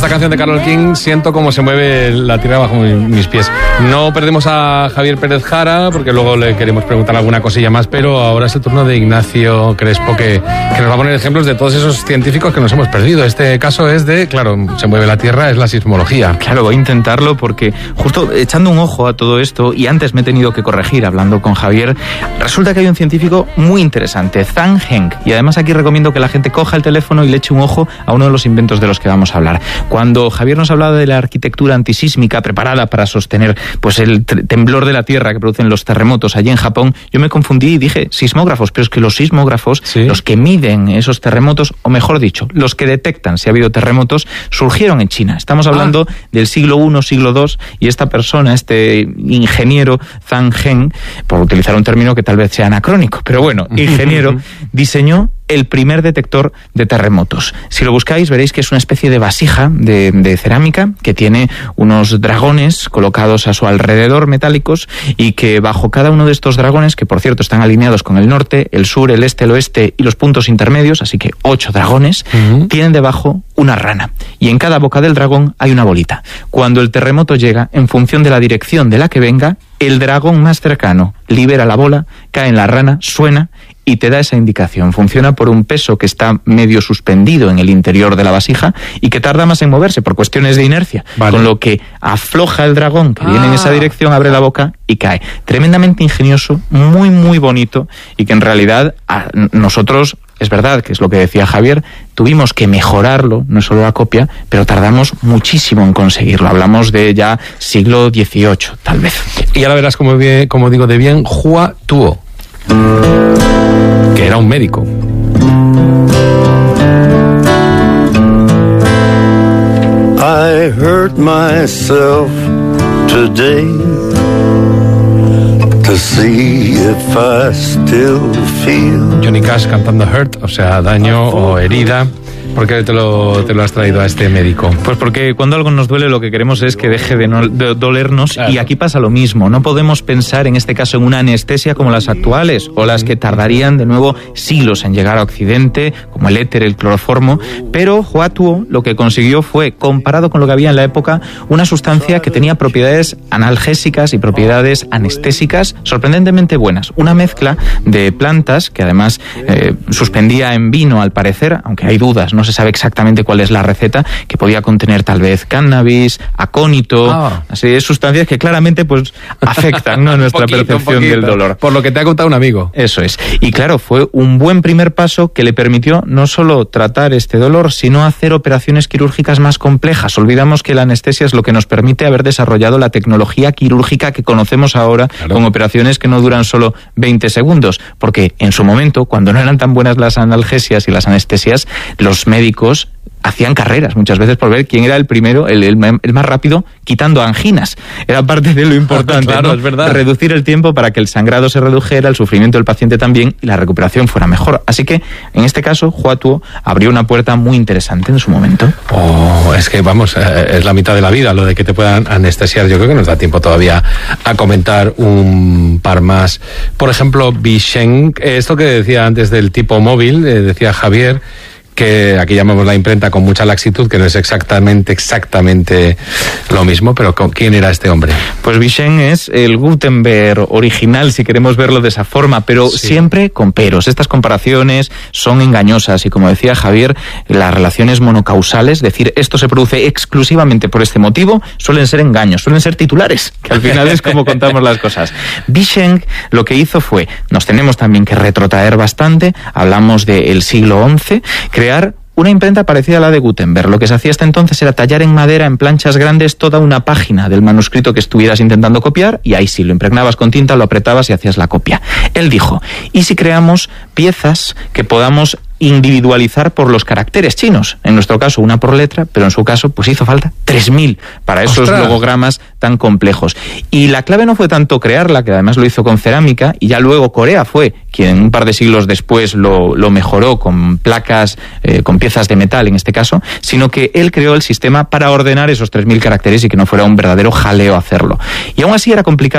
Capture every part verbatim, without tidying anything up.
esta canción de Carole King siento cómo se mueve la tierra bajo mis pies. No perdemos a Javier Pérez Jara porque luego le queremos preguntar alguna cosilla más, pero ahora es el turno de Ignacio Crespo que, que nos va a poner ejemplos de todos esos científicos que nos hemos perdido. Este caso es de, claro, se mueve la tierra, es la sismología. Claro, voy a intentarlo porque justo echando un ojo a todo esto, y antes me he tenido que corregir hablando con Javier, resulta que hay un científico muy interesante, Zhang Heng, y además aquí recomiendo que la gente coja el teléfono y le eche un ojo a uno de los inventos de los que vamos a hablar. Cuando Javier nos hablaba de la arquitectura antisísmica preparada para sostener pues el temblor de la tierra que producen los terremotos allí en Japón, yo me confundí y dije sismógrafos, pero es que los sismógrafos, ¿sí?, los que miden esos terremotos, o mejor dicho, los que detectan si ha habido terremotos, surgieron en China. Estamos hablando ah. del siglo primero, siglo segundo, y esta persona, este ingeniero Zhang Heng, por utilizar un término que tal vez sea anacrónico, pero bueno, ingeniero, diseñó el primer detector de terremotos. Si lo buscáis veréis que es una especie de vasija de, de cerámica que tiene unos dragones colocados a su alrededor metálicos y que bajo cada uno de estos dragones, que por cierto están alineados con el norte, el sur, el este, el oeste y los puntos intermedios, así que ocho dragones, uh-huh. tienen debajo una rana y en cada boca del dragón hay una bolita. Cuando el terremoto llega, en función de la dirección de la que venga, el dragón más cercano libera la bola, cae en la rana, suena y te da esa indicación. Funciona por un peso que está medio suspendido en el interior de la vasija y que tarda más en moverse por cuestiones de inercia, vale. con lo que afloja el dragón que ah. viene en esa dirección, abre la boca y cae. Tremendamente ingenioso, muy muy bonito, y que en realidad a nosotros, es verdad que es lo que decía Javier, tuvimos que mejorarlo, no es solo la copia, pero tardamos muchísimo en conseguirlo. Hablamos de ya siglo dieciocho, tal vez. Y ahora verás como, bien, como digo de bien, Hua Tuo, que era un médico. I hurt myself today to see if I still feel. Johnny Cash cantando Hurt, o sea, daño o herida. ¿Por qué te lo, te lo has traído a este médico? Pues porque cuando algo nos duele lo que queremos es que deje de, no, de dolernos, claro. y aquí pasa lo mismo. No podemos pensar en este caso en una anestesia como las actuales o las que tardarían de nuevo siglos en llegar a Occidente, como el éter, el cloroformo, pero Hua Tuo lo que consiguió fue, comparado con lo que había en la época, una sustancia que tenía propiedades analgésicas y propiedades anestésicas sorprendentemente buenas. Una mezcla de plantas que además eh, suspendía en vino al parecer, aunque hay dudas, no se sabe exactamente cuál es la receta, que podía contener tal vez cannabis, acónito, ah. así de sustancias que claramente pues afectan, ¿no?, nuestra poquito, percepción del dolor. Por lo que te ha contado un amigo. Eso es. Y claro, fue un buen primer paso que le permitió no solo tratar este dolor, sino hacer operaciones quirúrgicas más complejas. Olvidamos que la anestesia es lo que nos permite haber desarrollado la tecnología quirúrgica que conocemos ahora, claro. con operaciones que no duran solo veinte segundos, porque en su momento, cuando no eran tan buenas las analgesias y las anestesias, los médicos hacían carreras muchas veces por ver quién era el primero, el, el, el más rápido, quitando anginas. Era parte de lo importante, claro, ¿no? Es verdad. Reducir el tiempo para que el sangrado se redujera, el sufrimiento del paciente también, y la recuperación fuera mejor. Así que, en este caso, Hua Tuo abrió una puerta muy interesante en su momento. Oh, es que, vamos, es la mitad de la vida lo de que te puedan anestesiar. Yo creo que nos da tiempo todavía a comentar un par más. Por ejemplo, Bisheng, esto que decía antes del tipo móvil, eh, decía Javier, que aquí llamamos la imprenta con mucha laxitud, que no es exactamente, exactamente lo mismo, pero ¿quién era este hombre? Pues Bisheng es el Gutenberg original, si queremos verlo de esa forma, pero sí. siempre con peros. Estas comparaciones son engañosas y, como decía Javier, las relaciones monocausales, es decir, esto se produce exclusivamente por este motivo, suelen ser engaños, suelen ser titulares, que al final es como contamos las cosas. Bisheng lo que hizo fue, nos tenemos también que retrotraer bastante, hablamos del siglo once, crear una imprenta parecida a la de Gutenberg. Lo que se hacía hasta entonces era tallar en madera, en planchas grandes, toda una página del manuscrito que estuvieras intentando copiar, y ahí sí, lo impregnabas con tinta, lo apretabas y hacías la copia. Él dijo, ¿y si creamos piezas que podamos individualizar por los caracteres chinos? En nuestro caso una por letra, pero en su caso pues hizo falta tres mil para esos ¡Ostras! logogramas tan complejos. Y la clave no fue tanto crearla, que además lo hizo con cerámica, y ya luego Corea fue quien un par de siglos después lo, lo mejoró con placas, eh, con piezas de metal en este caso, sino que él creó el sistema para ordenar esos tres mil caracteres y que no fuera un verdadero jaleo hacerlo. Y aún así era complicado,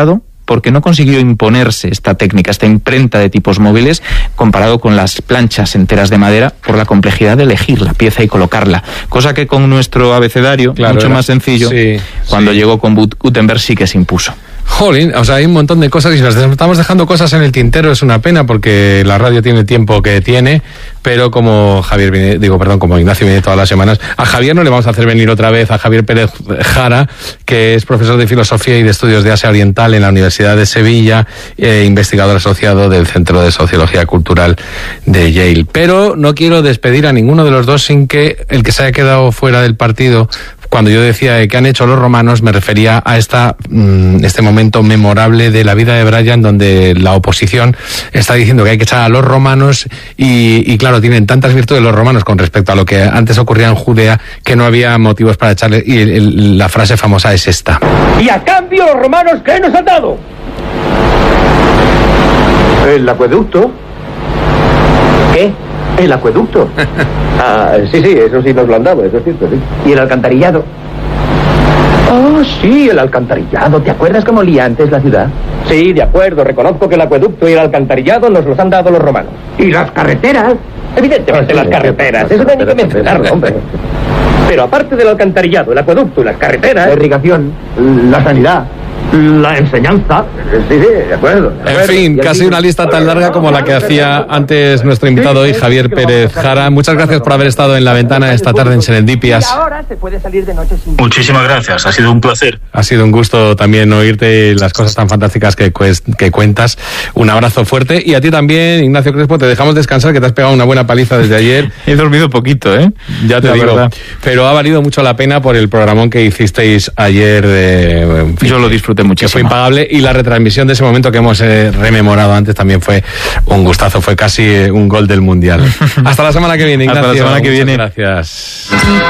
porque no consiguió imponerse esta técnica, esta imprenta de tipos móviles, comparado con las planchas enteras de madera, por la complejidad de elegir la pieza y colocarla. Cosa que con nuestro abecedario, claro, mucho era más sencillo, sí, cuando sí. llegó con Gutenberg sí que se impuso. Jolín, o sea, hay un montón de cosas y nos estamos dejando cosas en el tintero, es una pena porque la radio tiene el tiempo que tiene, pero como Javier viene, digo, perdón, como Ignacio viene todas las semanas, a Javier no le vamos a hacer venir otra vez, a Javier Pérez Jara, que es profesor de Filosofía y de Estudios de Asia Oriental en la Universidad de Sevilla, eh, investigador asociado del Centro de Sociología Cultural de Yale. Pero no quiero despedir a ninguno de los dos sin que el que se haya quedado fuera del partido. Cuando yo decía que han hecho los romanos, me refería a esta este momento memorable de la vida de Brian, donde la oposición está diciendo que hay que echar a los romanos y, y claro, tienen tantas virtudes los romanos con respecto a lo que antes ocurría en Judea que no había motivos para echarle, y el, el, la frase famosa es esta. Y a cambio los romanos, ¿qué nos han dado? El acueducto. ¿Qué? El acueducto. Ah, sí, sí, eso sí nos lo han dado, eso es cierto, sí. ¿Y el alcantarillado? Oh, sí, el alcantarillado. ¿Te acuerdas cómo olía antes la ciudad? Sí, de acuerdo. Reconozco que el acueducto y el alcantarillado nos los han dado los romanos. ¿Y las carreteras? Evidentemente las carreteras. Eso no hay que mencionarlo, hombre. Pero aparte del alcantarillado, el acueducto y las carreteras... La irrigación, la sanidad, la enseñanza... Sí, sí, de acuerdo. De acuerdo. En fin, casi una lista tan larga como la que hacía antes nuestro invitado hoy, Javier Pérez Jara. Muchas gracias por haber estado en La Ventana esta tarde en Serendipias. Muchísimas gracias, ha sido un placer. Ha sido un gusto también oírte las cosas tan fantásticas que, que cuentas. Un abrazo fuerte. Y a ti también, Ignacio Crespo, te dejamos descansar, que te has pegado una buena paliza desde ayer. He dormido poquito, ¿eh? Ya te la digo. Verdad. Pero ha valido mucho la pena por el programón que hicisteis ayer. Eh, en fin, Yo lo disfruté muchísimo. Que fue impagable, y la retransmisión de ese momento que hemos eh, rememorado antes también fue un gustazo, fue casi eh, un gol del Mundial. Hasta la semana que viene, Ignacio. Hasta la semana que viene. Muchas gracias.